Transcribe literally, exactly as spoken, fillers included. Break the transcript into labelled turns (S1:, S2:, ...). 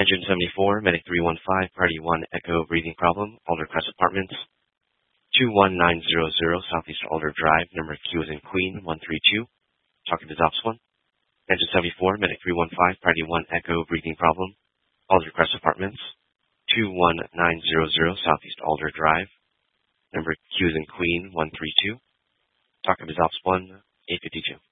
S1: Engine seventy-four, Medic three one five, Party one, Echo, breathing problem, Alder Crest Apartments, two one nine zero zero, Southeast Alder Drive, number Q is in Queen, one three two, talking to Dops one. Engine seventy-four, Medic three one five, Party one, Echo, breathing problem, Alder Crest Apartments, two one nine zero zero, Southeast Alder Drive, number Q is in Queen, one three two, talking to Dops one, eight fifty-two.